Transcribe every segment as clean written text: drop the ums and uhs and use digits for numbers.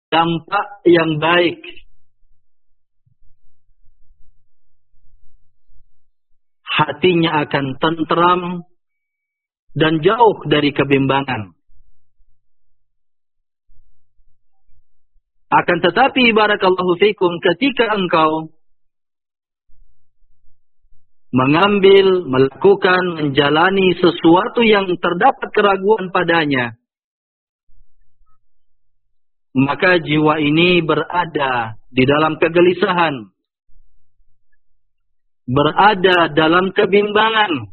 dampak yang baik. Hatinya akan tentram dan jauh dari kebimbangan. Akan tetapi barakallahu fikum, ketika engkau mengambil, melakukan, menjalani sesuatu yang terdapat keraguan padanya, maka jiwa ini berada di dalam kegelisahan, berada dalam kebimbangan.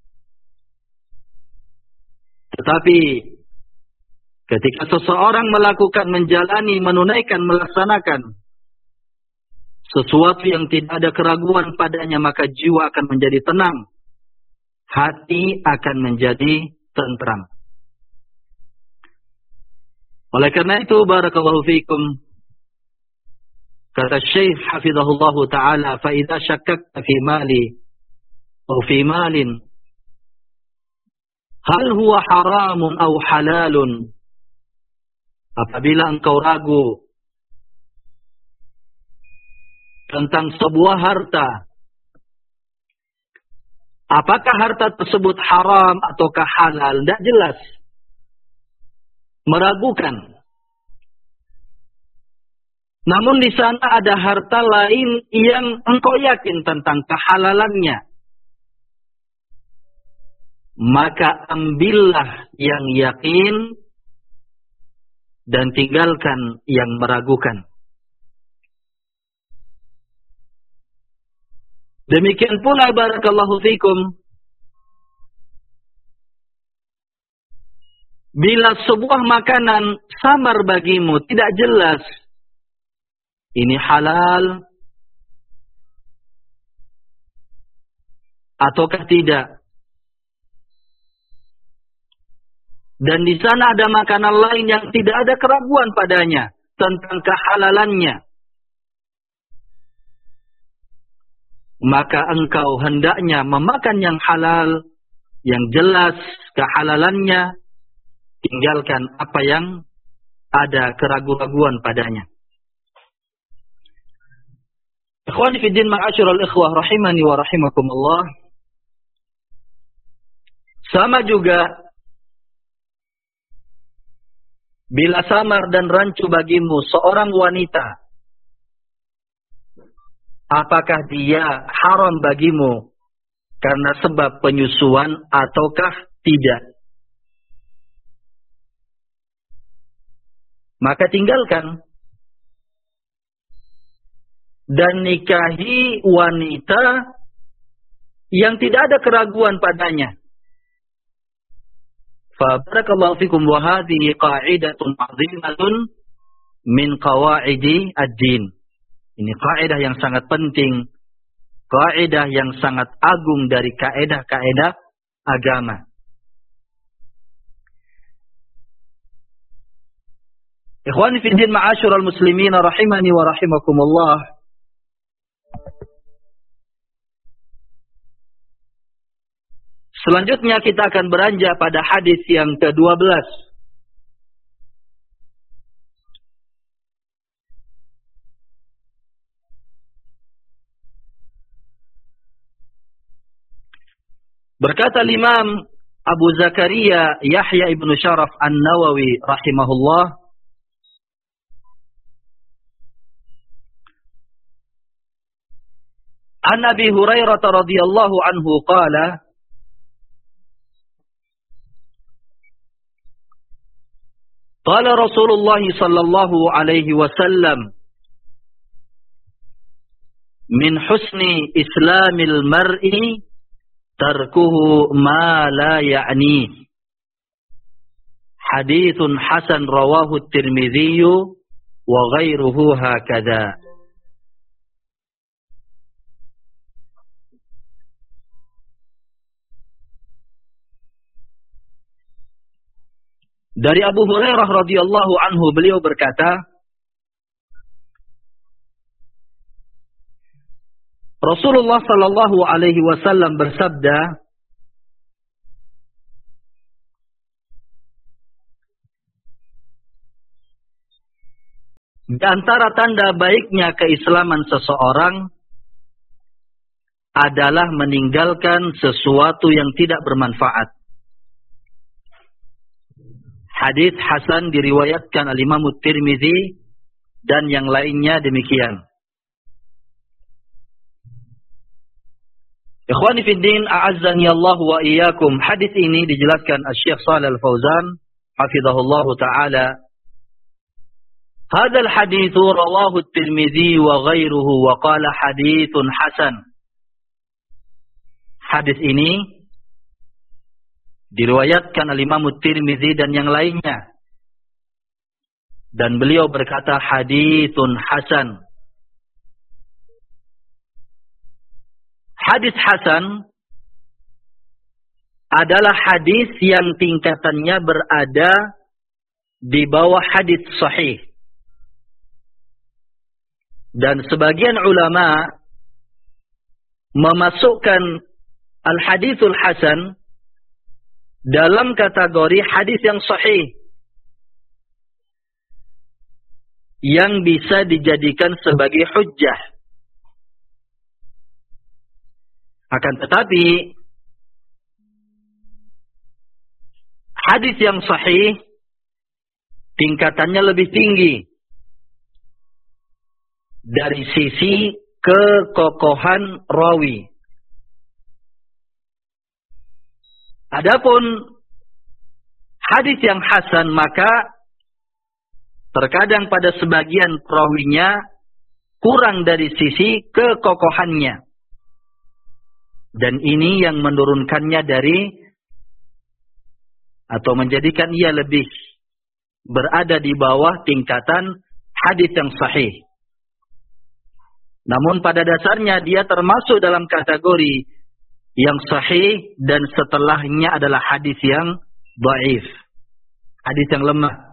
Tetapi ketika seseorang melakukan, menjalani, menunaikan, melaksanakan sesuatu yang tidak ada keraguan padanya, maka jiwa akan menjadi tenang, hati akan menjadi tentram. Oleh karena itu barakallahu fikum, kata Syekh hafizahullah taala, fa idza syakkakta fi mali atau fi malin hal huwa haramun aw halalun, apabila engkau ragu tentang sebuah harta, apakah harta tersebut haram ataukah halal, tidak jelas, meragukan. Namun di sana ada harta lain yang engkau yakin tentang kehalalannya, maka ambillah yang yakin dan tinggalkan yang meragukan. Demikian pula barakallahu fikum, bila sebuah makanan samar bagimu, tidak jelas ini halal ataukah tidak, dan di sana ada makanan lain yang tidak ada keraguan padanya tentang kehalalannya, maka engkau hendaknya memakan yang halal, yang jelas kehalalannya, tinggalkan apa yang ada keraguan-raguan padanya. Ikhwani fi din, ma'asyiral ikhwah rahimani wa rahimakumullah. Sama juga bila samar dan rancu bagimu seorang wanita, apakah dia haram bagimu karena sebab penyusuan ataukah tidak? Maka tinggalkan dan nikahi wanita yang tidak ada keraguan padanya. Fa barakallahu fikum, wa hadhihi qa'idatun 'azimatun min qawaidi ad-din. Ini kaidah yang sangat penting, kaidah yang sangat agung dari kaidah-kaidah agama. Ikhwani fi din, ma'asyiral muslimin rahimani wa rahimakumullah. Selanjutnya kita akan beranjak pada hadis yang ke-12. Berkata Imam Abu Zakaria Yahya ibn Sharaf An-Nawawi rahimahullah, An Abi Hurairah radhiyallahu anhu qala, qala Rasulullah sallallahu alaihi wasallam, min husni islamil mar'i tarkuhu ma la ya'ni. Hadithun hasan rawahu at-Tirmidzi wa ghairuhu hakadha. Dari Abu Hurairah radhiyallahu anhu, beliau berkata, Rasulullah sallallahu alaihi wasallam bersabda, Di antara tanda baiknya keislaman seseorang adalah meninggalkan sesuatu yang tidak bermanfaat. Hadis hasan diriwayatkan al-Imam Tirmizi dan yang lainnya demikian. Ikhwani fi din, a'azzani Allah wa iyyakum. Hadis ini dijelaskan Asy-Syaikh Shalih Al-Fauzan hafizahullah taala. Hadzal hadits rawahu At-Tirmizi wa ghairuhu wa qala haditsun hasan. Hadis ini diriwayatkan al-Imam Tirmizi dan yang lainnya. Dan beliau berkata haditsun hasan. Hadis hasan adalah hadis yang tingkatannya berada di bawah hadis sahih. Dan sebagian ulama memasukkan al-haditsul hasan dalam kategori hadis yang sahih yang bisa dijadikan sebagai hujjah. Akan tetapi hadis yang sahih tingkatannya lebih tinggi dari sisi kekokohan rawi. Adapun hadis yang hasan maka terkadang pada sebagian perawinya kurang dari sisi kekokohannya. Dan ini yang menurunkannya dari atau menjadikan ia lebih berada di bawah tingkatan hadis yang sahih. Namun pada dasarnya dia termasuk dalam kategori yang sahih dan setelahnya adalah hadis yang dhaif. Hadis yang lemah.